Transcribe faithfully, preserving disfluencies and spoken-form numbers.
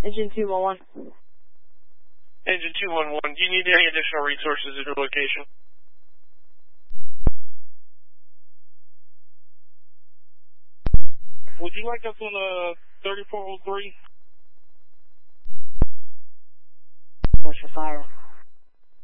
Engine two one one. Engine two one one, do you need any additional resources at your location? Would you like us on a thirty-four oh three? What's your fire?